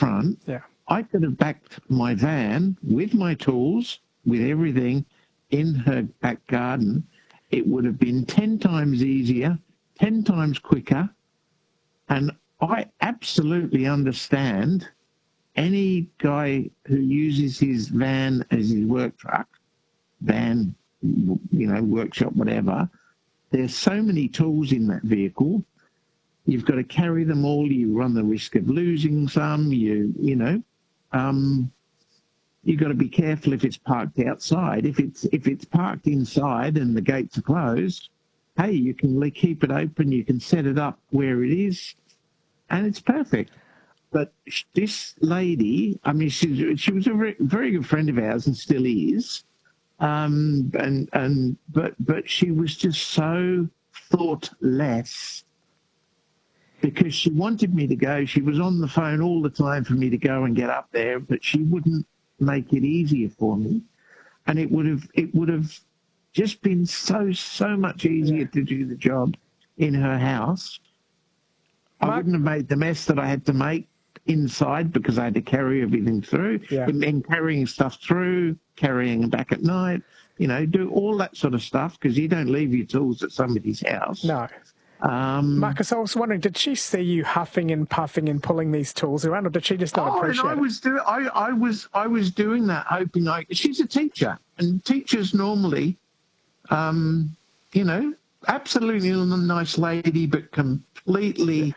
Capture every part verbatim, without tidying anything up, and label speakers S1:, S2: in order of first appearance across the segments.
S1: front,
S2: Yeah.
S1: I could have backed my van with my tools, with everything in her back garden. It would have been ten times easier, ten times quicker. And I absolutely understand any guy who uses his van as his work truck, van, you know, workshop, whatever. There's so many tools in that vehicle. You've got to carry them all. You run the risk of losing some. You, you know, um, you've got to be careful if it's parked outside. If it's if it's parked inside and the gates are closed, hey, you can keep it open. You can set it up where it is, and it's perfect. But this lady, I mean, she she was a very, very good friend of ours and still is. Um, and and but but she was just so thoughtless because she wanted me to go. She was on the phone all the time for me to go and get up there, but she wouldn't make it easier for me. And it would have it would have just been so so much easier
S2: Yeah.
S1: to do the job in her house.
S2: Mark,
S1: I wouldn't have made the mess that I had to make inside because I had to carry everything through.
S2: Yeah.
S1: And then carrying stuff through, carrying them back at night, you know, do all that sort of stuff because you don't leave your tools at somebody's house.
S2: no.
S1: Um,
S2: Marcus, I was wondering, did she see you huffing and puffing and pulling these tools around, or did she just not
S1: oh, and
S2: appreciate
S1: I
S2: it?
S1: was doing, I, I was, I was doing that, hoping I. She's a teacher, and teachers normally, um, you know, absolutely a nice lady, but completely,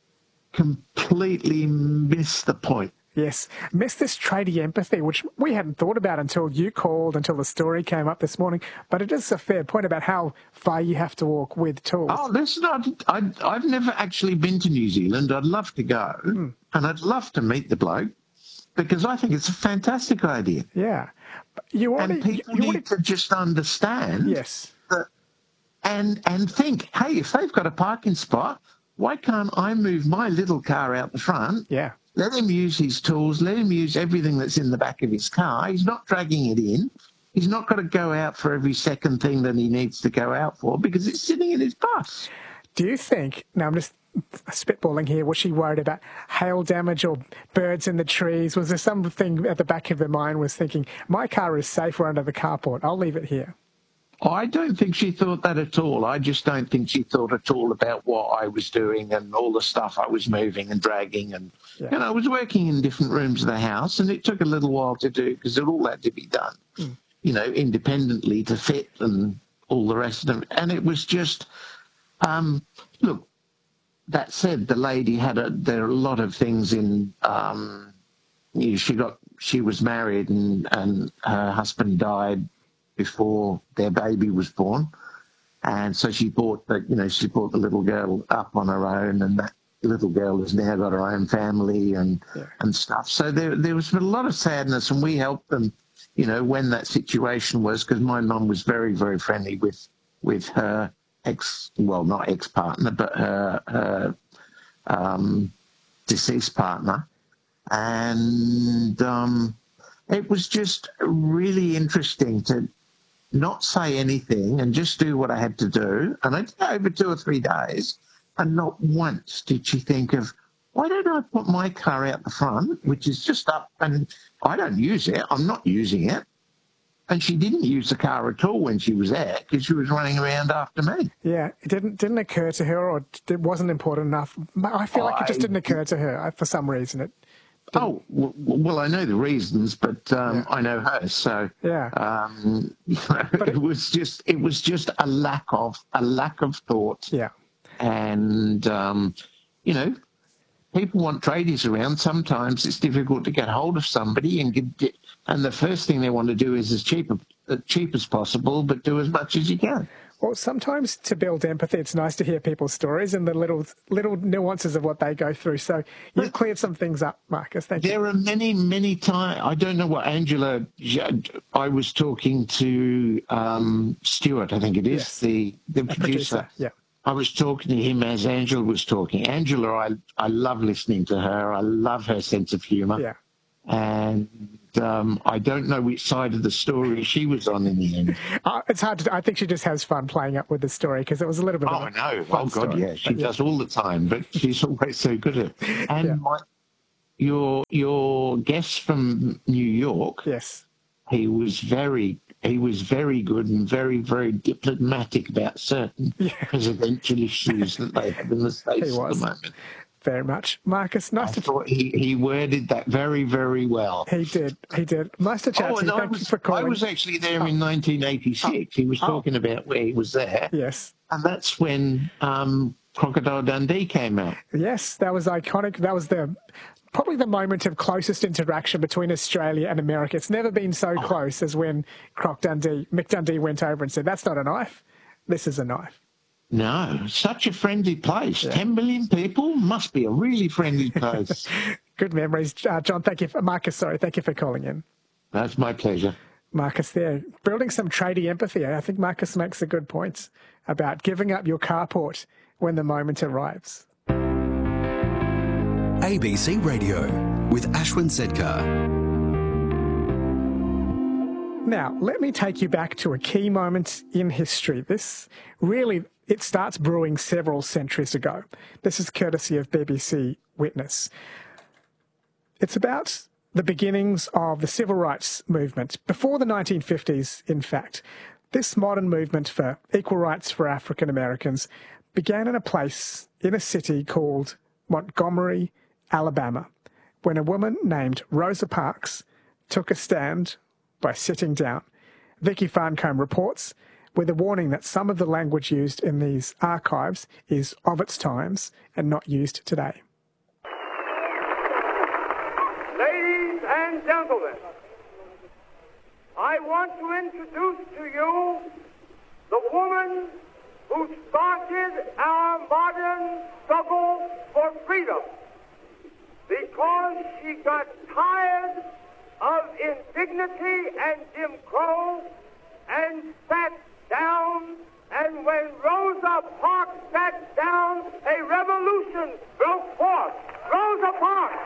S1: completely miss the point.
S2: Yes. Miss this tradie empathy, which we hadn't thought about until you called, until the story came up this morning. But it is a fair point about how far you have to walk with tools.
S1: Oh, listen, I'd, I'd, I've never actually been to New Zealand. I'd love to go,
S2: Mm.
S1: and I'd love to meet the bloke because I think it's a fantastic idea.
S2: Yeah. But you already...
S1: And people
S2: you
S1: need
S2: already,
S1: to just understand
S2: yes.
S1: that and, and think, hey, if they've got a parking spot, why can't I move my little car out the front?
S2: Yeah.
S1: Let him use his tools. Let him use everything that's in the back of his car. He's not dragging it in. He's not got to go out for every second thing that he needs to go out for because it's sitting in his bus.
S2: Do you think, now I'm just spitballing here, was she worried about hail damage or birds in the trees? Was there something at the back of her mind was thinking, my car is safer under the carport, I'll leave it here?
S1: I don't think she thought that at all. I just don't think she thought at all about what I was doing and all the stuff I was moving and dragging. And,
S2: Yeah.
S1: you know, I was working in different rooms of the house and it took a little while to do because it all had to be done, mm. you know, independently to fit and all the rest of it. And it was just, um, look, that said, the lady had a, there are a lot of things in, um, you know, she got, she was married and, and her husband died before their baby was born. And so she brought the, you know, she brought the little girl up on her own and that little girl has now got her own family and,
S2: Yeah.
S1: and stuff. So there, there was a lot of sadness and we helped them, you know, when that situation was, because my mum was very, very friendly with, with her ex, well, not ex-partner, but her, her um, deceased partner. And um, it was just really interesting to not say anything and just do what I had to do. And I did it over two or three days, and not once did she think of, why don't I put my car out the front, which is just up, and I don't use it. I'm not using it. And she didn't use the car at all when she was there because she was running around after me.
S2: Yeah, it didn't didn't occur to her, or it wasn't important enough. I feel like it just didn't occur to her for some reason. It. Didn't.
S1: Oh, well, I know the reasons, but um,
S2: Yeah.
S1: I know her, so
S2: Yeah.
S1: um, you know, it, it was just it was just a lack of a lack of thought.
S2: Yeah.
S1: And um, you know, people want tradies around. Sometimes it's difficult to get hold of somebody, and get, and the first thing they want to do is as cheap as cheap as possible, but do as much as you can.
S2: Well, sometimes to build empathy, it's nice to hear people's stories and the little little nuances of what they go through. So you've cleared some things up, Marcus. Thank you.
S1: There are many, many times. I don't know what Angela. I was talking to um, Stuart, I think it is,
S2: Yes.
S1: the the
S2: A
S1: producer.
S2: producer, yeah.
S1: I was talking to him as Angela was talking. Angela, I I love listening to her. I love her sense of humour.
S2: Yeah.
S1: And um, I don't know which side of the story she was on in the end.
S2: Uh, it's hard to. I think she just has fun playing up with the story because it was a little bit.
S1: Oh,
S2: of a
S1: I know.
S2: fun
S1: Oh, God,
S2: story.
S1: yeah. She
S2: But, yeah.
S1: does all the time, but she's always so good at it. And
S2: Yeah.
S1: my your your guest from New York,
S2: Yes.
S1: he was very he was very good and very, very diplomatic about certain
S2: Yeah.
S1: presidential issues that they have in the States
S2: He
S1: at the
S2: was.
S1: moment.
S2: Very much. Marcus, nice
S1: I
S2: to...
S1: thought he, he worded that very, very well.
S2: He did. He did. Nice to chat
S1: Oh,
S2: to you.
S1: and I
S2: Thank you
S1: was,
S2: for calling.
S1: I was actually there
S2: Oh.
S1: in nineteen eighty-six. He was
S2: Oh.
S1: talking about where he was there.
S2: Yes.
S1: And that's when um, Crocodile Dundee came out.
S2: Yes, that was iconic. That was the probably the moment of closest interaction between Australia and America. It's never been so
S1: Oh.
S2: close as when Croc Dundee, Mick Dundee went over and said, "That's not a knife. This is a knife."
S1: No, such a friendly place.
S2: Yeah.
S1: Ten million people must be a really friendly place.
S2: Good memories. Uh, John, thank you. For, Marcus, sorry, thank you for calling in.
S1: That's my pleasure.
S2: Marcus there, building some tradie empathy. I think Marcus makes a good point about giving up your carport when the moment arrives.
S3: A B C Radio with Ashwin Sedkar.
S2: Now, let me take you back to a key moment in history. This really, it starts brewing several centuries ago. This is courtesy of B B C Witness. It's about the beginnings of the civil rights movement, before the nineteen fifties, in fact. This modern movement for equal rights for African Americans began in a place, in a city called Montgomery, Alabama, when a woman named Rosa Parks took a stand by sitting down. Vicky Farncombe reports with a warning that some of the language used in these archives is of its times and not used today.
S4: Ladies and gentlemen, I want to introduce to you the woman who started our modern struggle for freedom because she got tired of indignity and Jim Crow and sat down, and when Rosa Parks sat down, a revolution broke forth. Rosa Parks!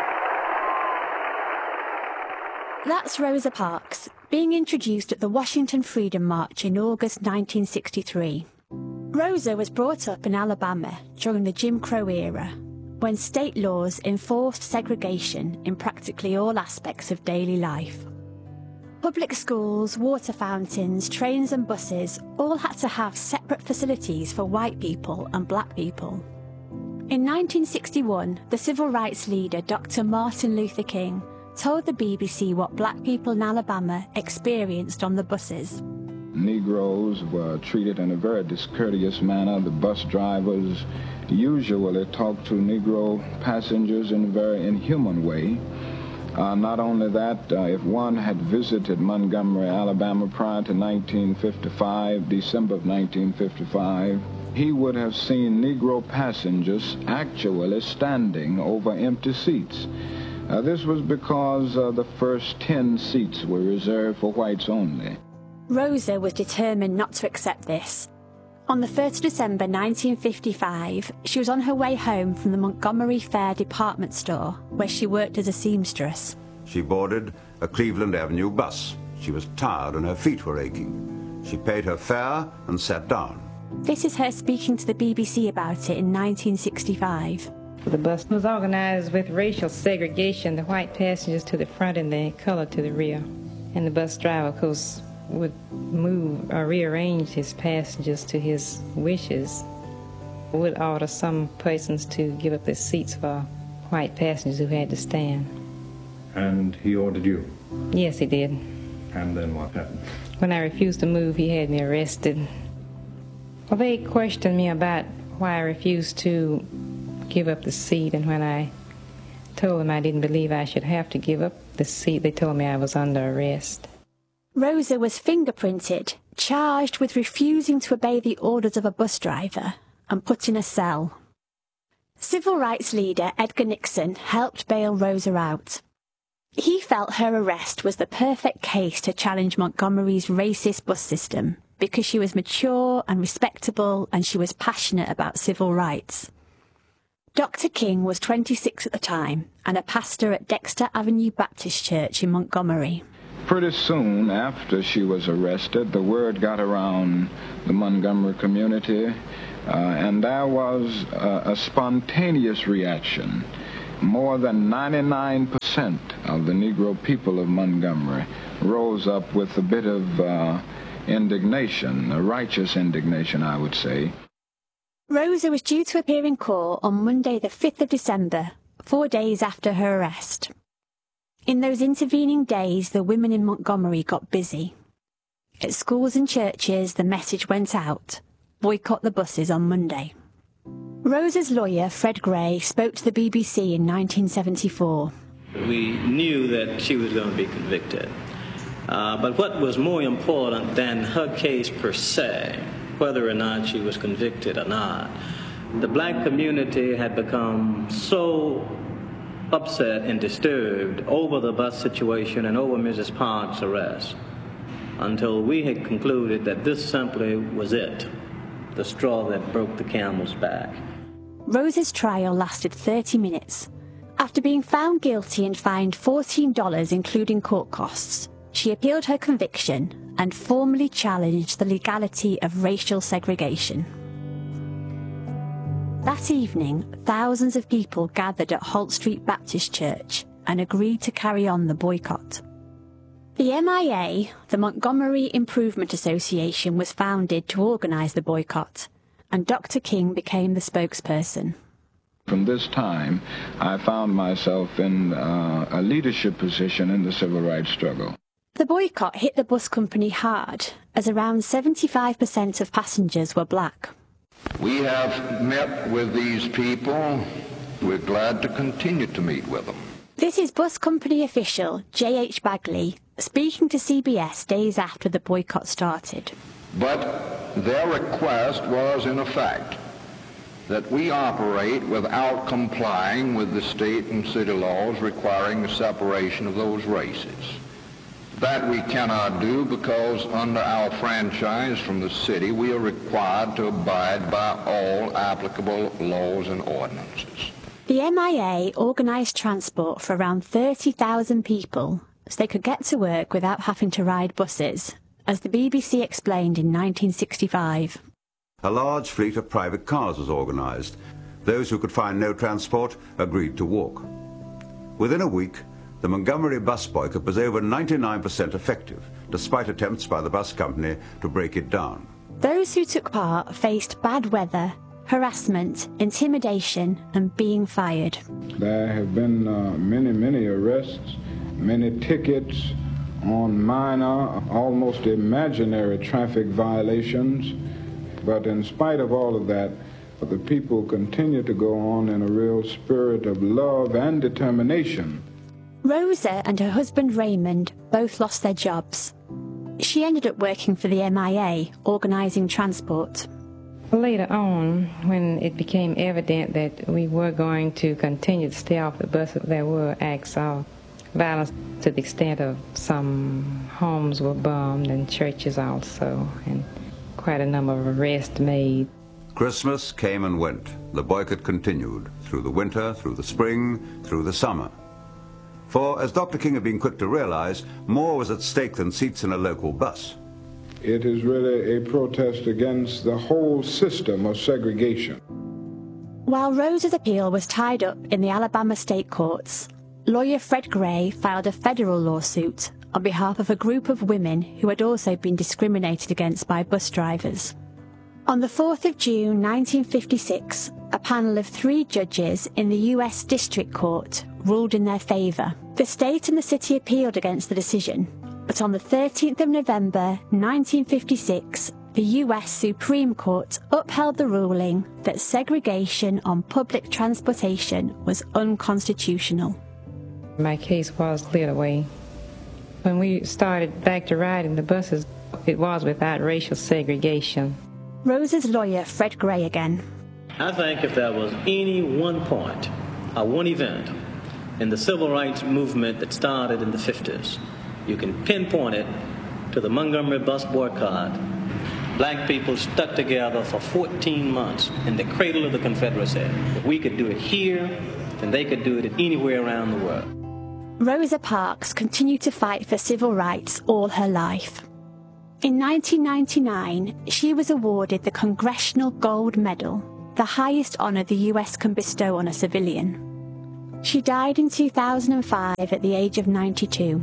S5: That's Rosa Parks, being introduced at the Washington Freedom March in August nineteen sixty-three. Rosa was brought up in Alabama during the Jim Crow era, when state laws enforced segregation in practically all aspects of daily life. Public schools, water fountains, trains and buses all had to have separate facilities for white people and black people. In nineteen sixty-one, the civil rights leader Doctor Martin Luther King told the B B C what black people in Alabama experienced on the buses.
S6: Negroes were treated in a very discourteous manner. The bus drivers usually talked to Negro passengers in a very inhuman way. Uh, not only that, uh, if one had visited Montgomery, Alabama prior to nineteen fifty-five, December of nineteen fifty-five, he would have seen Negro passengers actually standing over empty seats. Uh, this was because uh, the first ten seats were reserved for whites only.
S5: Rosa was determined not to accept this. On the first of December nineteen fifty-five, she was on her way home from the Montgomery Fair department store, where she worked as a seamstress.
S7: She boarded a Cleveland Avenue bus. She was tired and her feet were aching. She paid her fare and sat down.
S5: This is her speaking to the B B C about it in nineteen sixty-five.
S8: The bus was organized with racial segregation, the white passengers to the front and the colored to the rear. And the bus driver, of course, would move or rearrange his passengers to his wishes. Would order some persons to give up their seats for white passengers who had to stand.
S9: And he ordered you?
S8: Yes, he did.
S9: And then what happened?
S8: When I refused to move, he had me arrested. Well, they questioned me about why I refused to give up the seat, and when I told them I didn't believe I should have to give up the seat, they told me I was under arrest.
S5: Rosa was fingerprinted, charged with refusing to obey the orders of a bus driver, and put in a cell. Civil rights leader Edgar Nixon helped bail Rosa out. He felt her arrest was the perfect case to challenge Montgomery's racist bus system, because she was mature and respectable and she was passionate about civil rights. Doctor King was twenty-six at the time and a pastor at Dexter Avenue Baptist Church in Montgomery.
S6: Pretty soon after she was arrested, the word got around the Montgomery community, uh, and there was a, a spontaneous reaction. more than ninety-nine percent of the Negro people of Montgomery rose up with a bit of uh, indignation, a righteous indignation, I would say.
S5: Rosa was due to appear in court on Monday the fifth of December, four days after her arrest. In those intervening days, the women in Montgomery got busy. At schools and churches, the message went out: boycott the buses on Monday. Rosa's lawyer, Fred Gray, spoke to the B B C in nineteen seventy-four.
S10: We knew that she was going to be convicted. Uh, but what was more important than her case per se, whether or not she was convicted or not, the black community had become so upset and disturbed over the bus situation and over Missus Parks' arrest, until we had concluded that this simply was it, the straw that broke the camel's back.
S5: Rosa's trial lasted thirty minutes. After being found guilty and fined fourteen dollars including court costs, she appealed her conviction and formally challenged the legality of racial segregation. That evening, thousands of people gathered at Holt Street Baptist Church and agreed to carry on the boycott. The M I A, the Montgomery Improvement Association, was founded to organise the boycott, and Doctor King became the spokesperson.
S6: From this time, I found myself in uh, a leadership position in the civil rights struggle.
S5: The boycott hit the bus company hard, as around seventy-five percent of passengers were black.
S11: We have met with these people. We're glad to continue to meet with them.
S5: This is bus company official J H Bagley speaking to C B S days after the boycott started.
S11: But their request was, in effect, that we operate without complying with the state and city laws requiring the separation of those races. That we cannot do because under our franchise from the city, we are required to abide by all applicable laws and ordinances.
S5: The M I A organised transport for around thirty thousand people so they could get to work without having to ride buses, as the B B C explained in nineteen sixty-five.
S7: A large fleet of private cars was organised. Those who could find no transport agreed to walk. Within a week, the Montgomery bus boycott was over ninety-nine percent effective, despite attempts by the bus company to break it down.
S5: Those who took part faced bad weather, harassment, intimidation, and being fired.
S6: There have been uh, many, many arrests, many tickets on minor, almost imaginary traffic violations. But in spite of all of that, the people continue to go on in a real spirit of love and determination.
S5: Rosa and her husband Raymond both lost their jobs. She ended up working for the M I A, organising transport.
S8: Later on, when it became evident that we were going to continue to stay off the bus, there were acts of violence to the extent of some homes were bombed and churches also, and quite a number of arrests made.
S7: Christmas came and went. The boycott continued through the winter, through the spring, through the summer. For, as Doctor King had been quick to realize, more was at stake than seats in a local bus.
S6: It is really a protest against the whole system of segregation.
S5: While Rosa's appeal was tied up in the Alabama state courts, lawyer Fred Gray filed a federal lawsuit on behalf of a group of women who had also been discriminated against by bus drivers. On the fourth of June nineteen fifty-six, a panel of three judges in the U S District Court ruled in their favour. The state and the city appealed against the decision, but on the thirteenth of November nineteen fifty-six, the U S Supreme Court upheld the ruling that segregation on public transportation was unconstitutional.
S8: My case was cleared away. When we started back to riding the buses, it was without racial segregation.
S5: Rosa's lawyer, Fred Gray, again.
S10: I think if there was any one point, or one event, in the civil rights movement that started in the fifties, you can pinpoint it to the Montgomery bus boycott. Black people stuck together for fourteen months in the cradle of the Confederacy. If we could do it here, then they could do it anywhere around the world.
S5: Rosa Parks continued to fight for civil rights all her life. In nineteen ninety-nine, she was awarded the Congressional Gold Medal, the highest honour the U S can bestow on a civilian. She died in two thousand five at the age of ninety-two.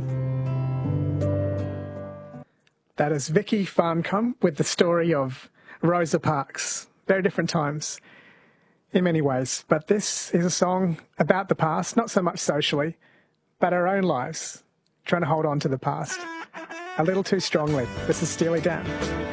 S2: That is Vicky Farncombe with the story of Rosa Parks. Very different times in many ways, but this is a song about the past, not so much socially, but our own lives, trying to hold on to the past a little too strongly. This is Steely Dan.